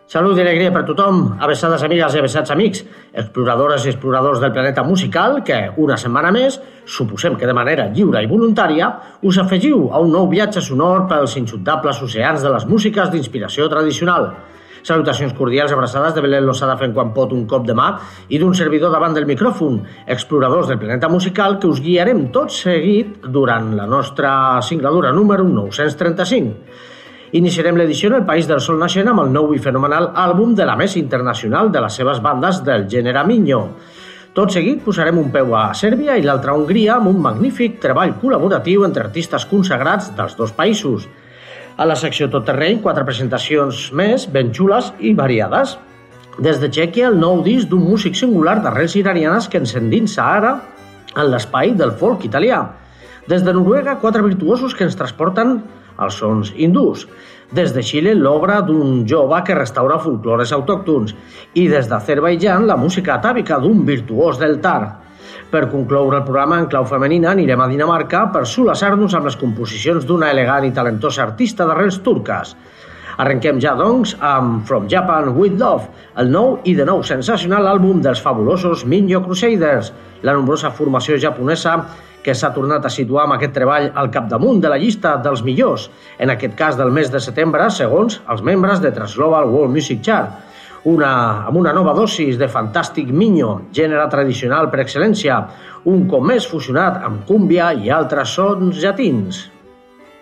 Salut i alegria per tothom, abraçades amigues i abraçats amics, exploradores i exploradors del planeta musical que, una setmana més, suposem que de manera lliure i voluntària, us afegiu a un nou viatge sonor pels inxundables oceans de les músiques d'inspiració tradicional. Salutacions cordials, abraçades de Belén Losada fent quan pot un cop de mà i d'un servidor davant del micròfon, exploradors del planeta musical que us guiarem tot seguit durant la nostra singladura número 935. Iniciarem l'edició en el País del Sol Naixent amb el nou i fenomenal àlbum de la més internacional de les seves bandes del gènere Minho. Tot seguit posarem un peu a Sèrbia i l'altre a Hongria amb un magnífic treball col·laboratiu entre artistes consagrats dels dos països. A la secció Tot Terreny, 4 presentacions més, ben xules i variades. Des de Txèquia, el nou disc d'un músic singular d'arrels iranianes que ens endinsa ara en l'espai del folk italià. Des de Noruega, 4 virtuosos que ens transporten els sons hindús. Des de Xile, l'obra d'un jove que restaura folclores autòctons. I des d'Azerbaidjan, la música atàvica d'un virtuós del tar. Per concloure el programa en clau femenina, anirem a Dinamarca per solaçar-nos amb les composicions d'una elegant i talentosa artista d'arrels turques. Arrenquem ja, doncs, amb From Japan with Love, el nou i de nou sensacional àlbum dels fabulosos Minho Crusaders, la nombrosa formació japonesa que s'ha tornat a situar amb aquest treball al capdamunt de la llista dels millors, en aquest cas del mes de setembre, segons els membres de Transglobal World Music Chart, amb una nova dosis de fantàstic Minho, gènere tradicional per excel·lència, un cop més fusionat amb cúmbia i altres sons llatins.